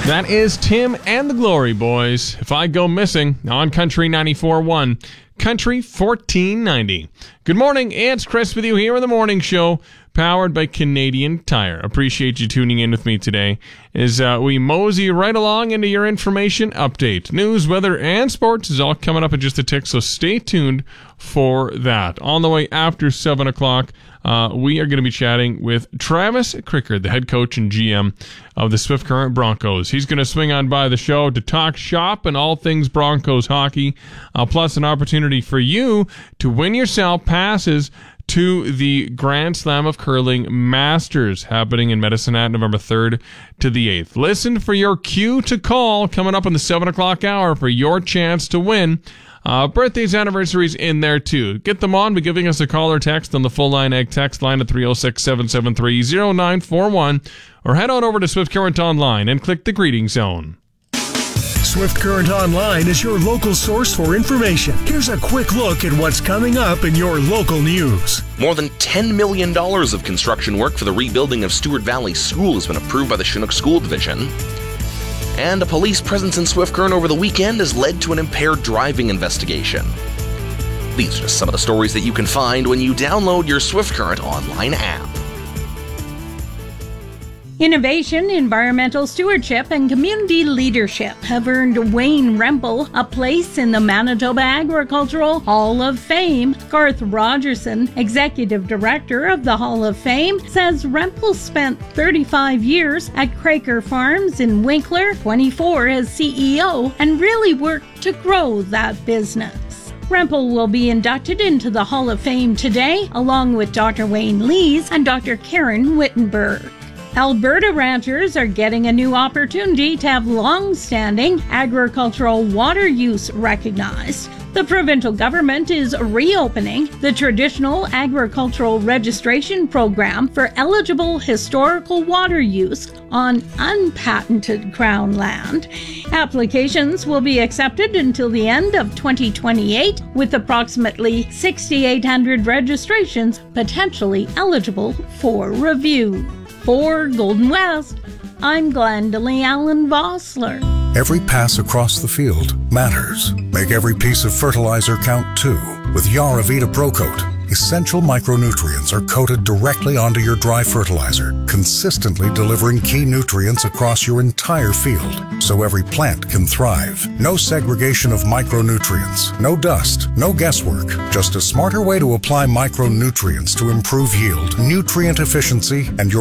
That is Tim and the Glory Boys. If I Go Missing on Country 94.1, Country 1490. Good morning, it's Chris with you here in the morning show, powered by Canadian Tire. Appreciate you tuning in with me today as we mosey right along into your information update. News, weather, and sports is all coming up in just a tick, so stay tuned for that. On the way after 7 o'clock, we are going to be chatting with Travis Crickard, the head coach and GM of the Swift Current Broncos. He's going to swing on by the show to talk shop and all things Broncos hockey, plus an opportunity for you to win yourself passes to the Grand Slam of Curling Masters happening in Medicine Hat November 3rd to the 8th. Listen for your cue to call coming up in the 7 o'clock hour for your chance to win. Birthdays, anniversaries in there too. Get them on by giving us a call or text on the Full Line Ag text line at 306-773-0941 or head on over to Swift Current Online and click the greeting zone. Swift Current Online is your local source for information. Here's a quick look at what's coming up in your local news. More than $10 million of construction work for the rebuilding of Stewart Valley School has been approved by the Chinook School Division. And a police presence in Swift Current over the weekend has led to an impaired driving investigation. These are just some of the stories that you can find when you download your Swift Current Online app. Innovation, environmental stewardship, and community leadership have earned Wayne Rempel a place in the Manitoba Agricultural Hall of Fame. Garth Rogerson, Executive Director of the Hall of Fame, says Rempel spent 35 years at Craker Farms in Winkler, 24 as CEO, and really worked to grow that business. Rempel will be inducted into the Hall of Fame today, along with Dr. Wayne Lees and Dr. Karen Wittenberg. Alberta ranchers are getting a new opportunity to have long-standing agricultural water use recognized. The provincial government is reopening the traditional agricultural registration program for eligible historical water use on unpatented Crown land. Applications will be accepted until the end of 2028, with approximately 6,800 registrations potentially eligible for review. For Golden West, I'm Glendalee Allen Vossler. Every pass across the field matters. Make every piece of fertilizer count too. With Yaravita ProCoat, essential micronutrients are coated directly onto your dry fertilizer, consistently delivering key nutrients across your entire field, so every plant can thrive. No segregation of micronutrients, no dust, no guesswork, just a smarter way to apply micronutrients to improve yield, nutrient efficiency, and your